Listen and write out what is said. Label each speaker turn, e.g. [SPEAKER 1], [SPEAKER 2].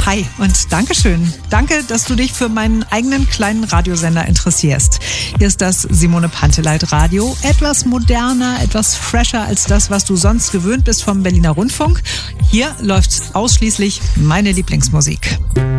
[SPEAKER 1] Hi und Dankeschön. Danke, dass du dich für meinen eigenen kleinen Radiosender interessierst. Hier ist das Simone Panteleit Radio. Etwas moderner, etwas fresher als das, was du sonst gewöhnt bist vom Berliner Rundfunk. Hier läuft ausschließlich meine Lieblingsmusik.